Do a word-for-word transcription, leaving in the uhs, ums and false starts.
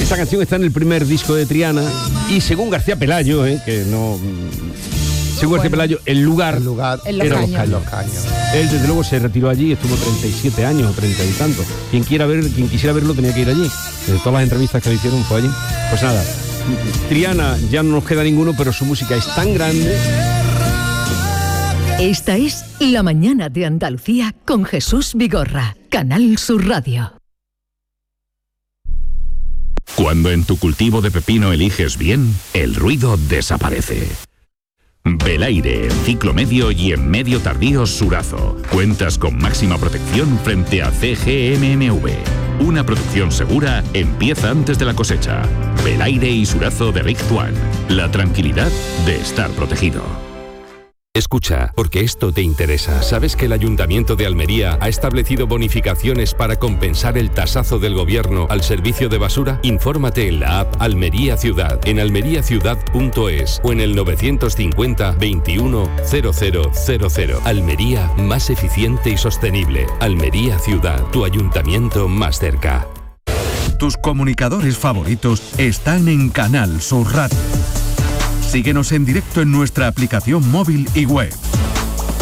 Esta canción está en el primer disco de Triana y según García Pelayo, eh, que no... Según García Pelayo, el lugar, el lugar en los era caños. los, caños. los caños. Él desde luego se retiró allí, estuvo treinta y siete años o treinta y tantos. Quien quiera ver, quien quisiera verlo tenía que ir allí. De todas las entrevistas que le hicieron fue allí. Pues nada, Triana ya no nos queda ninguno, pero su música es tan grande. Esta es La Mañana de Andalucía con Jesús Vigorra, Canal Sur Radio. Cuando en tu cultivo de pepino eliges bien, el ruido desaparece. Belaire, en ciclo medio y en medio tardío Surazo. Cuentas con máxima protección frente a C G M M V. Una producción segura empieza antes de la cosecha. Belaire y Surazo de Rick Tuan. La tranquilidad de estar protegido. Escucha, porque esto te interesa. ¿Sabes que el Ayuntamiento de Almería ha establecido bonificaciones para compensar el tasazo del gobierno al servicio de basura? Infórmate en la app Almería Ciudad, en almería ciudad punto es o en el novecientos cincuenta veintiuno cero cero cero cero. Almería, más eficiente y sostenible. Almería Ciudad, tu ayuntamiento más cerca. Tus comunicadores favoritos están en Canal Sur Radio. Síguenos en directo en nuestra aplicación móvil y web.